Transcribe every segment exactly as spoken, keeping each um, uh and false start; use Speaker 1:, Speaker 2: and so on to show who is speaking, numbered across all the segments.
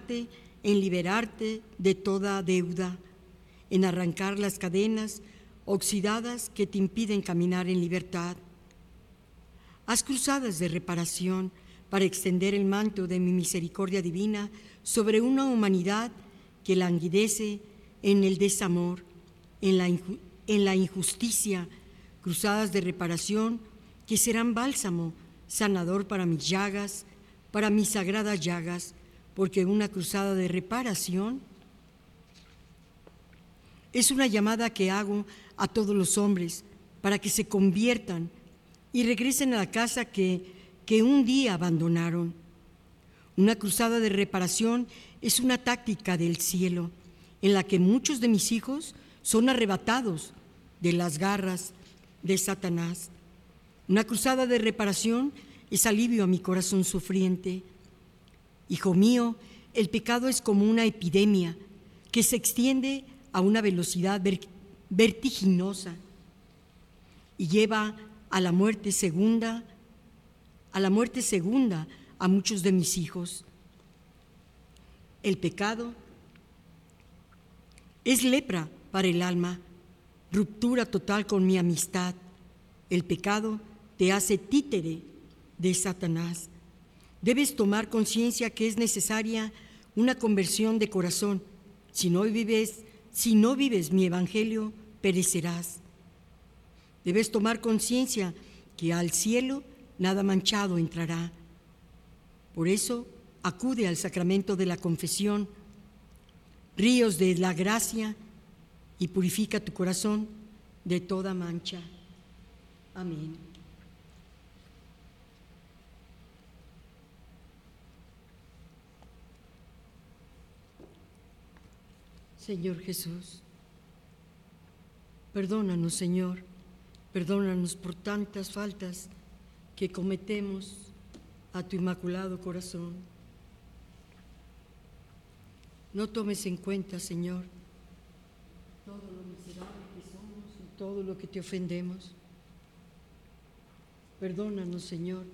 Speaker 1: sanarte, en liberarte de toda deuda, en arrancar las cadenas oxidadas que te impiden caminar en libertad. Haz cruzadas de reparación para extender el manto de mi misericordia divina sobre una humanidad que languidece en el desamor, en la, inju- en la injusticia, cruzadas de reparación que serán bálsamo sanador para mis llagas, para mis sagradas llagas, porque una cruzada de reparación es una llamada que hago a todos los hombres para que se conviertan y regresen a la casa que, que un día abandonaron. Una cruzada de reparación es una táctica del cielo en la que muchos de mis hijos son arrebatados de las garras de Satanás. Una cruzada de reparación es alivio a mi corazón sufriente. Hijo mío, el pecado es como una epidemia que se extiende a una velocidad vertiginosa y lleva a la muerte segunda, a la muerte segunda a muchos de mis hijos. El pecado es lepra para el alma, ruptura total con mi amistad. El pecado te hace títere de Satanás. Debes tomar conciencia que es necesaria una conversión de corazón. Si no vives, si no vives mi evangelio, perecerás. Debes tomar conciencia que al cielo nada manchado entrará. Por eso, acude al sacramento de la confesión, ríos de la gracia, y purifica tu corazón de toda mancha. Amén. Señor Jesús, perdónanos, Señor, perdónanos por tantas faltas que cometemos a tu inmaculado corazón. No tomes en cuenta, Señor, todo lo miserable que somos y todo lo que te ofendemos. Perdónanos, Señor,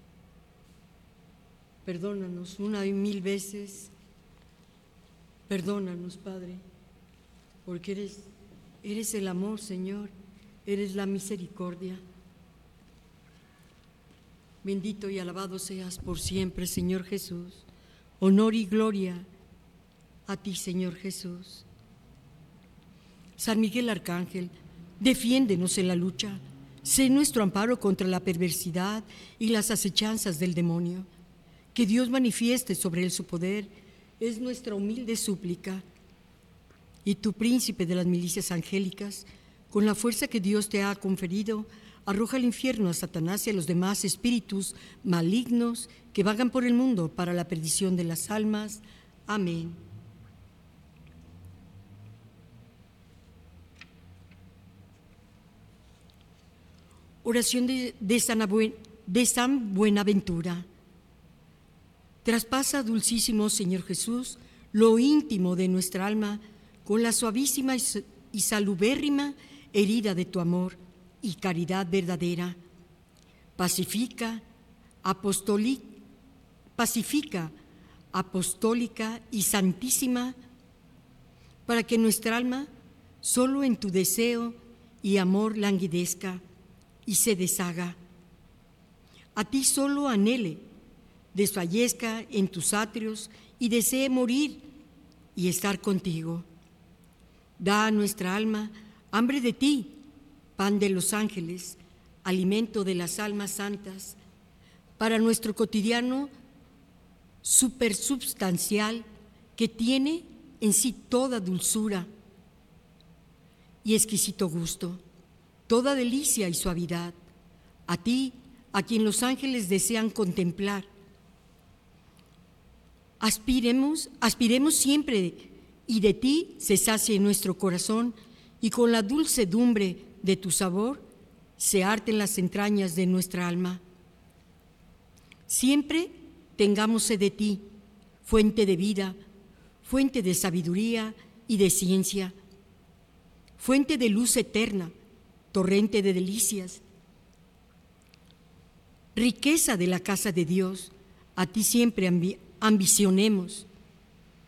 Speaker 1: perdónanos una y mil veces. Perdónanos, Padre, porque eres, eres el amor, Señor, eres la misericordia. Bendito y alabado seas por siempre, Señor Jesús. Honor y gloria a ti, Señor Jesús. San Miguel Arcángel, defiéndenos en la lucha. Sé nuestro amparo contra la perversidad y las acechanzas del demonio. Que Dios manifieste sobre él su poder es nuestra humilde súplica. Y tú, príncipe de las milicias angélicas, con la fuerza que Dios te ha conferido, arroja al infierno a Satanás y a los demás espíritus malignos que vagan por el mundo para la perdición de las almas. Amén. Oración de, de, San, de San Buenaventura. Traspasa, dulcísimo Señor Jesús, lo íntimo de nuestra alma con la suavísima y salubérrima herida de tu amor y caridad verdadera. Pacifica, apostólica, pacifica, apostólica y santísima, para que nuestra alma solo en tu deseo y amor languidezca y se deshaga. A ti solo anhele, desfallezca en tus atrios y desee morir y estar contigo. Da a nuestra alma hambre de ti, pan de los ángeles, alimento de las almas santas, para nuestro cotidiano supersubstancial que tiene en sí toda dulzura y exquisito gusto, toda delicia y suavidad. A ti, a quien los ángeles desean contemplar. Aspiremos, aspiremos siempre y de ti se sacie nuestro corazón y con la dulcedumbre de tu sabor se harten las entrañas de nuestra alma. Siempre tengamos sed de ti, fuente de vida, fuente de sabiduría y de ciencia, fuente de luz eterna, torrente de delicias, riqueza de la casa de Dios. A ti siempre ambi- ambicionemos.